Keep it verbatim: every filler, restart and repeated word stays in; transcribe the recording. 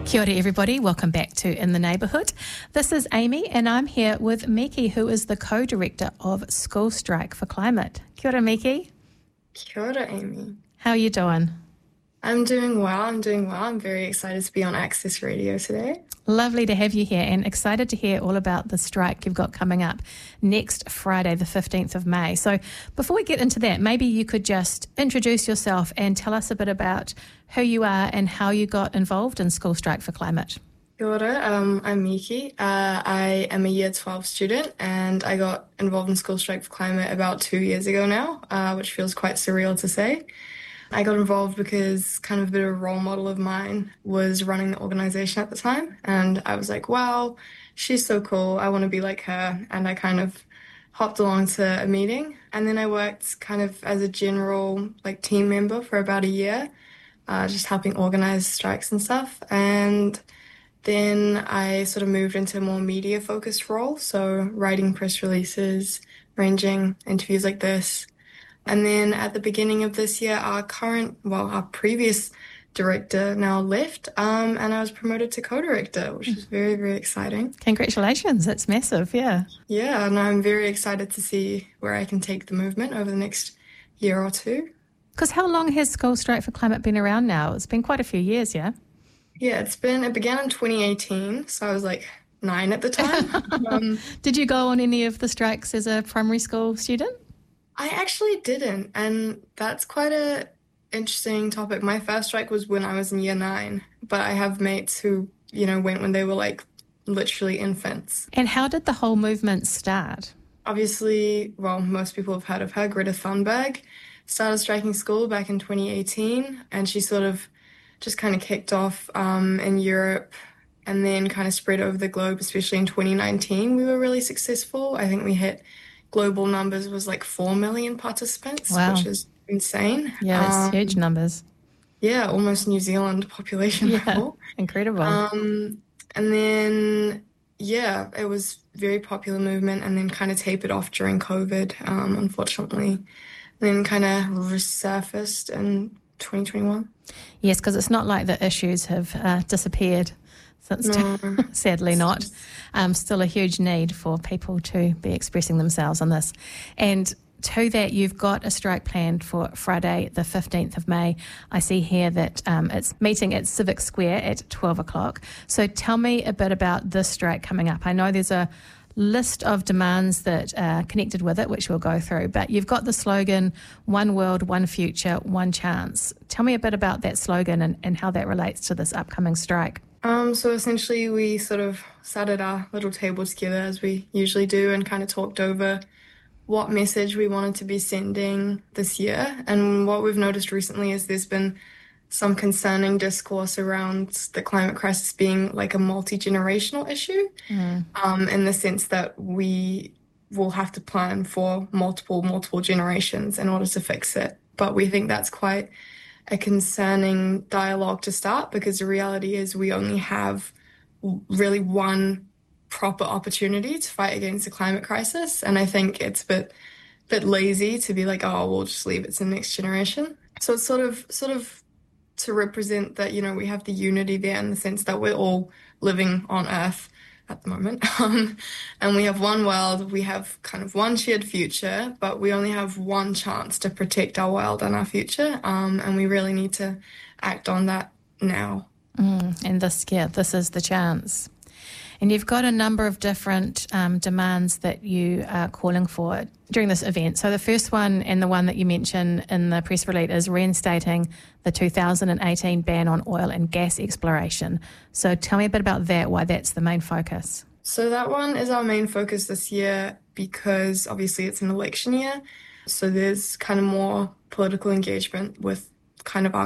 Kia ora everybody, welcome back to In the Neighbourhood. This is Amy and I'm here with Miki, who is the co-director of School Strike for Climate. Kia ora Miki. Kia ora, Amy. How are you doing? I'm doing well, I'm doing well. I'm very excited to be on Access Radio today. Lovely to have you here and excited to hear all about the strike you've got coming up next Friday, the fifteenth of May. So before we get into that, maybe you could just introduce yourself and tell us a bit about who you are and how you got involved in School Strike for Climate. Kia ora, um, I'm Miki. Uh, I am a Year twelve student and I got involved in School Strike for Climate about two years ago now, uh, which feels quite surreal to say. I got involved because kind of a bit of a role model of mine was running the organisation at the time, and I was like, wow, she's so cool, I want to be like her, and I kind of hopped along to a meeting, and then I worked kind of as a general like team member for about a year, uh, just helping organise strikes and stuff, and then I sort of moved into a more media-focused role, so writing press releases, arranging interviews like this. And then at the beginning of this year, our current, well, our previous director now left, um, and I was promoted to co-director, which is very, very exciting. Congratulations, that's massive, yeah. Yeah, and I'm very excited to see where I can take the movement over the next year or two. Because how long has School Strike for Climate been around now? It's been quite a few years, yeah? Yeah, it's been, it began in twenty eighteen, so I was like nine at the time. um, Did you go on any of the strikes as a primary school student? I actually didn't, and that's quite a interesting topic. My first strike was when I was in year nine, but I have mates who, you know, went when they were like literally infants. And how did the whole movement start? Obviously, well, most people have heard of her. Greta Thunberg started striking school back in twenty eighteen, and she sort of just kind of kicked off um, in Europe and then kind of spread over the globe, especially in twenty nineteen. We were really successful. I think we hit global numbers was like four million participants, wow. which is insane. Yeah, it's um, huge numbers. Yeah, almost New Zealand population yeah, level. Incredible. Um, and then, yeah, it was a very popular movement and then kind of tapered off during COVID, um, unfortunately. And then kind of resurfaced in twenty twenty-one. Yes, because it's not like the issues have uh, disappeared. Since no. Sadly not. Um, still a huge need for people to be expressing themselves on this. And to that, you've got a strike planned for Friday, the fifteenth of May. I see here that um, it's meeting at Civic Square at twelve o'clock. So tell me a bit about this strike coming up. I know there's a list of demands that are connected with it, which we'll go through, but you've got the slogan, one world, one future, one chance. Tell me a bit about that slogan and, and how that relates to this upcoming strike. Um, so essentially we sort of sat at our little table together as we usually do and kind of talked over what message we wanted to be sending this year. And what we've noticed recently is there's been some concerning discourse around the climate crisis being like a multi-generational issue, mm. um, in the sense that we will have to plan for multiple, multiple generations in order to fix it. But we think that's quite a concerning dialogue to start, because the reality is we only have really one proper opportunity to fight against the climate crisis. And I think it's a bit, bit lazy to be like, oh, we'll just leave it to the next generation. So it's sort of, sort of to represent that, you know, we have the unity there in the sense that we're all living on Earth at the moment. Um, and we have one world, we have kind of one shared future, but we only have one chance to protect our world and our future. Um, and we really need to act on that now. Mm, and this, yeah, this is the chance. And you've got a number of different um, demands that you are calling for during this event. So the first one, and the one that you mentioned in the press release, is reinstating the two thousand eighteen ban on oil and gas exploration. So tell me a bit about that, why that's the main focus. So that one is our main focus this year because obviously it's an election year. So there's kind of more political engagement with kind of our